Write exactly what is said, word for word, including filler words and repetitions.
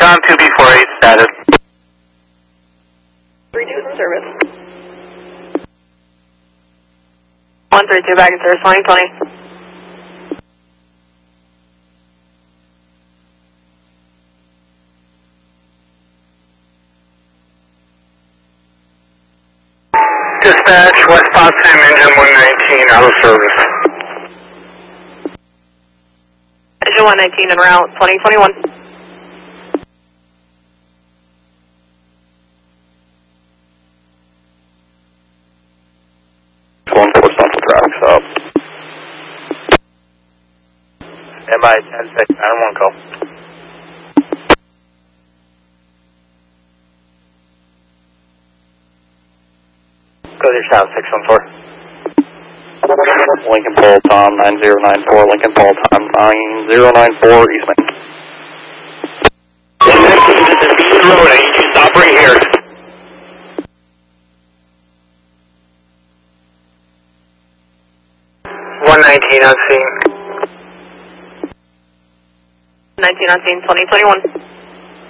Tom two B four eight status. three two in service. one three two back in service, twenty twenty. Dispatch, West Potsdam, engine one nineteen, out of service. Engine one nineteen en route, twenty twenty-one. one four Central traffic stop. Stand by ten six, nine one call. Go to your south, six one four. Lincoln Pole, Tom, nine zero nine four, Lincoln Pole, Tom, nine zero nine four, Eastman. This is Beach Road, I need you to stop right here. one nineteen on scene. nineteen on scene, twenty twenty-one.